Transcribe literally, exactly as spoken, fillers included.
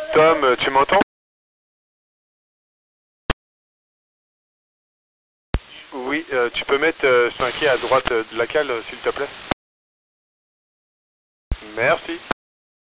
Tom, tu m'entends? Oui, euh, tu peux mettre euh, cinq quai à droite de la cale, s'il te plaît? Merci.